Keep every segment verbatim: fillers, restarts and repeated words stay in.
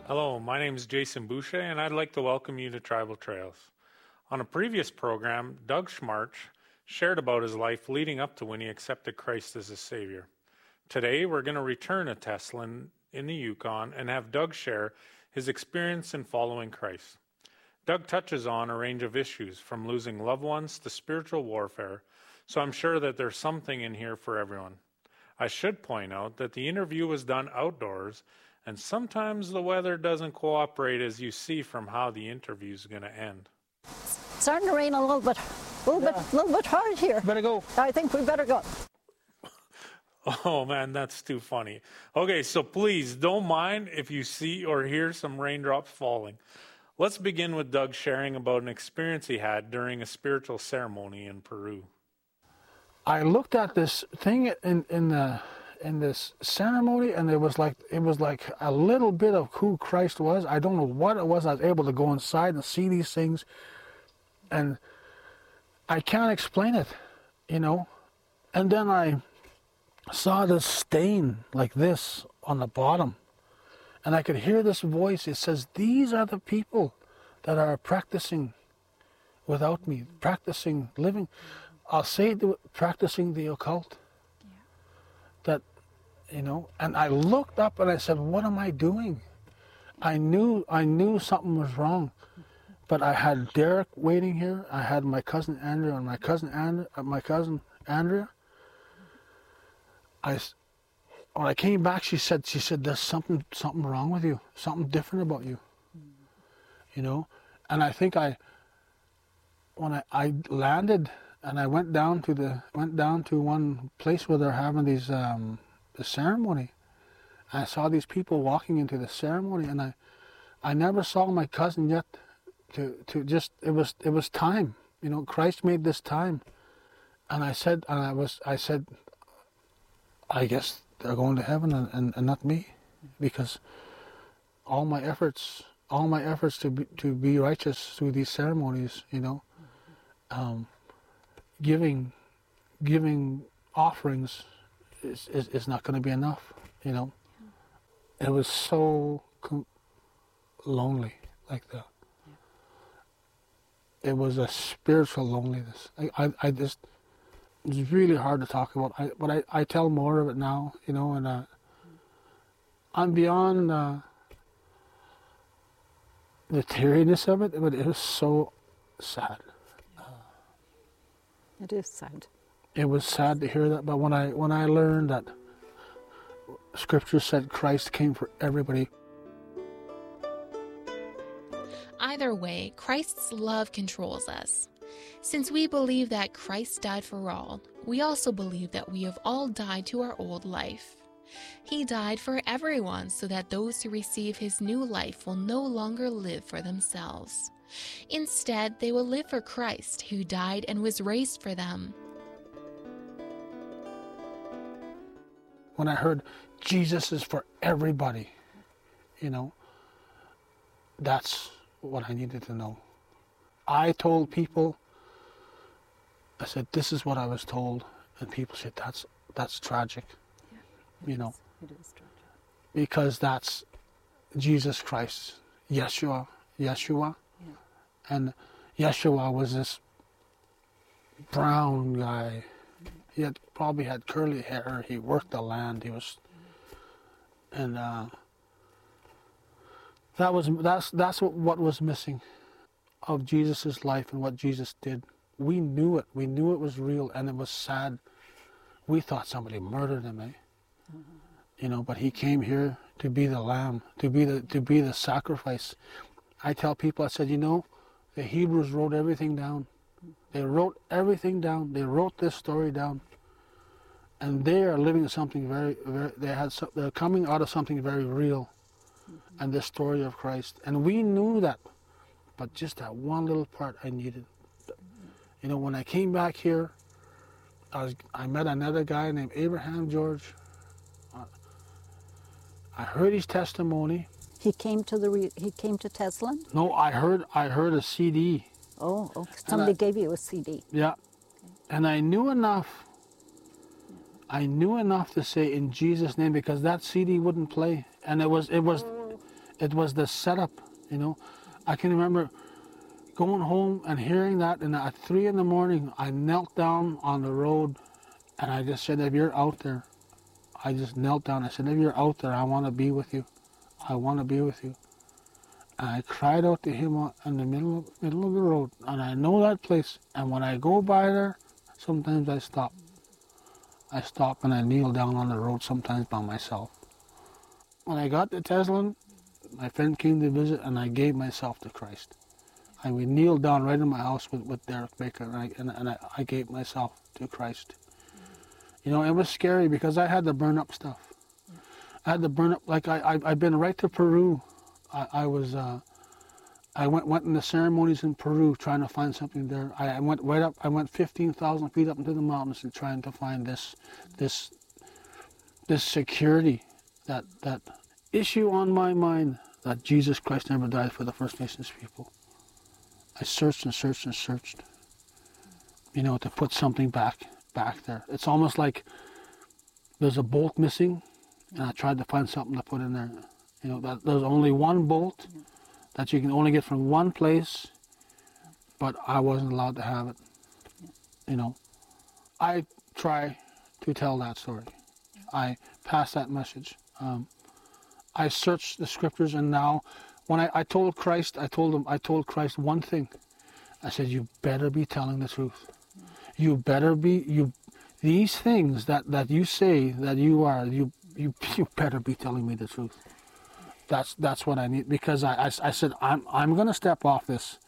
Hello, my name is Jason Boucher, and I'd like to welcome you to Tribal Trails. On a previous program, Doug Schmarch shared about his life leading up to when he accepted Christ as his Savior. Today, we're going to return to Teslin in the Yukon and have Doug share his experience in following Christ. Doug touches on a range of issues, from losing loved ones to spiritual warfare, so I'm sure that there's something in here for everyone. I should point out that the interview was done outdoors, and sometimes the weather doesn't cooperate, as you see from how the interview is going to end. It's starting to rain a little bit, a little Yeah. bit, little bit hard here. Better go. I think we better go. Oh man, that's too funny. Okay, so please don't mind if you see or hear some raindrops falling. Let's begin with Doug sharing about an experience he had during a spiritual ceremony in Peru. I looked at this thing in, in the in this ceremony, and it was like it was like a little bit of who Christ was. I don't know what it was. I was able to go inside and see these things, and I can't explain it, you know. And then I saw this stain like this on the bottom, and I could hear this voice. It says, "These are the people that are practicing without me, practicing living." I'll say the, practicing the occult. Yeah. That, you know, and I looked up and I said, "What am I doing?" I knew I knew something was wrong, but I had Derek waiting here. I had my cousin Andrea and my cousin Andrea, uh, my cousin Andrea. I, when I came back, she said, she said, "There's something something wrong with you. Something different about you." Mm. You know, and I think I, when I, I landed. And I went down to the went down to one place where they're having these um, the ceremony. And I saw these people walking into the ceremony, and I, I never saw my cousin yet. To to just it was it was time, you know. Christ made this time, and I said and I was I said, I guess they're going to heaven and, and, and not me, because all my efforts all my efforts to be to be righteous through these ceremonies, you know. Um, Giving, giving offerings is, is, is not going to be enough, you know. Yeah. It was so com- lonely like that. Yeah. It was a spiritual loneliness. I, I, I just, it's really hard to talk about, I, but I, I tell more of it now, you know, and uh, I'm beyond uh, the teariness of it, but it was so sad. It is sad. It was sad to hear that, but when I when I learned that Scripture said Christ came for everybody. Either way, Christ's love controls us. Since we believe that Christ died for all, we also believe that we have all died to our old life. He died for everyone so that those who receive his new life will no longer live for themselves. Instead, they will live for Christ, who died and was raised for them. When I heard Jesus is for everybody, you know, that's what I needed to know. I told people, I said, "This is what I was told," and people said, "That's that's tragic," yeah, you know, is. It is tragic. Because that's Jesus Christ, Yeshua, Yeshua. And Yeshua was this brown guy. He had probably had curly hair. He worked the land. He was, and uh, that was that's that's what, what was missing of Jesus's life and what Jesus did. We knew it. We knew it was real, and it was sad. We thought somebody murdered him, eh? Mm-hmm. You know, but he came here to be the lamb, to be the to be the sacrifice. I tell people, I said, you know, the Hebrews wrote everything down. They wrote everything down. They wrote this story down, and they are living something very, very. They had, so, they're coming out of something very real, mm-hmm. and the story of Christ. And we knew that, but just that one little part I needed. Mm-hmm. You know, when I came back here, I was, I met another guy named Abraham George. Uh, I heard his testimony. He came to the re- he came to Teslin? No, I heard I heard a C D. Oh, okay. Somebody I, gave you a C D. Yeah. Okay. And I knew enough. I knew enough to say in Jesus' name, because that C D wouldn't play. And it was it was it was the setup, you know. I can remember going home and hearing that, and at three in the morning, I knelt down on the road, and I just said, if you're out there, I just knelt down. I said, if you're out there, I want to be with you. I want to be with you. And I cried out to him in the middle of, middle of the road, and I know that place. And when I go by there, sometimes I stop. I stop and I kneel down on the road, sometimes by myself. When I got to Teslin, my friend came to visit, and I gave myself to Christ. I would kneel down right in my house with, with Derek Baker, and, I, and, and I, I gave myself to Christ. You know, it was scary because I had to burn up stuff. I had to burn up, like I, I, I've been right to Peru. I, I was, uh, I went went in the ceremonies in Peru trying to find something there. I, I went right up, I went fifteen thousand feet up into the mountains and trying to find this, this, this security, that, that issue on my mind that Jesus Christ never died for the First Nations people. I searched and searched and searched, you know, to put something back, back there. It's almost like there's a bolt missing, and I tried to find something to put in there. You know, that there's only one bolt that you can only get from one place, but I wasn't allowed to have it. You know, I try to tell that story. I pass that message. Um, I searched the scriptures, and now, when I, I told Christ, I told him, I told Christ one thing. I said, you better be telling the truth. You better be, you, these things that, that you say that you are, you, you, you better be telling me the truth. That's, that's what I need, because I, I, I said, I'm, I'm going to step off this.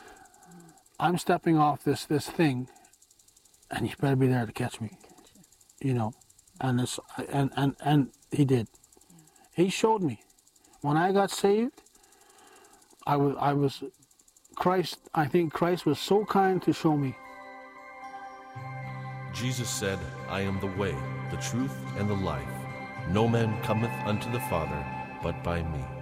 I'm stepping off this, this thing, and you better be there to catch me. You know, and this, and, and, and he did. He showed me. When I got saved, I was, I was, Christ, I think Christ was so kind to show me. Jesus said, I am the way, the truth, and the life. No man cometh unto the Father but by me.